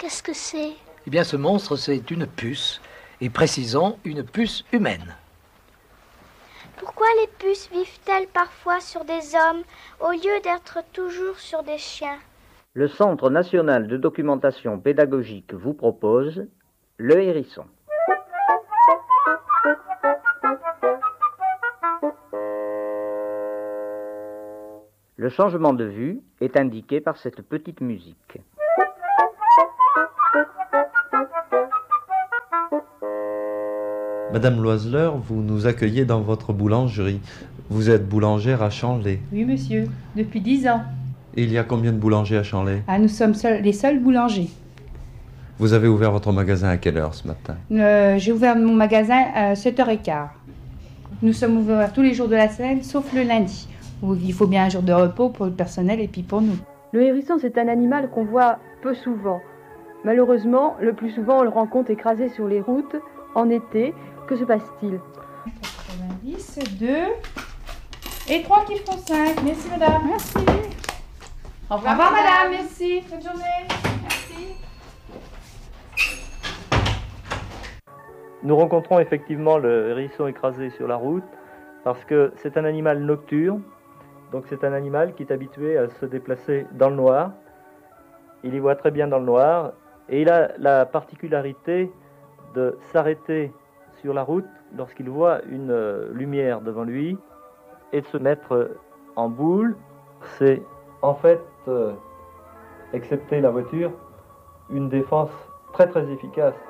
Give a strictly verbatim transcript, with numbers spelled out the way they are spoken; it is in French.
Qu'est-ce que c'est? Eh bien, ce monstre, c'est une puce, et précisons, une puce humaine. Pourquoi les puces vivent-elles parfois sur des hommes au lieu d'être toujours sur des chiens? Le Centre national de documentation pédagogique vous propose Le Hérisson. Le changement de vue est indiqué par cette petite musique. Madame Loiseleur, vous nous accueillez dans votre boulangerie. Vous êtes boulangère à Chanlay. Oui, monsieur, depuis dix ans. Et il y a combien de boulangers à Chanlay? Ah, nous sommes seuls, les seuls boulangers. Vous avez ouvert votre magasin à quelle heure ce matin? Euh, j'ai ouvert mon magasin à sept heures quinze. Nous sommes ouverts tous les jours de la semaine, sauf le lundi, où il faut bien un jour de repos pour le personnel et puis pour nous. Le hérisson, c'est un animal qu'on voit peu souvent. Malheureusement, le plus souvent, on le rencontre écrasé sur les routes en été. Que se passe-t-il? quatre-vingt-dix, deux et trois qui font cinq. Merci, madame. Merci. Au revoir, Au revoir madame. madame. Merci. Bonne journée. Merci. Nous rencontrons effectivement le hérisson écrasé sur la route parce que c'est un animal nocturne. Donc c'est un animal qui est habitué à se déplacer dans le noir. Il y voit très bien dans le noir et il a la particularité de s'arrêter sur la route lorsqu'il voit une euh, lumière devant lui et de se mettre en boule. C'est en fait, euh, excepté la voiture, une défense très très efficace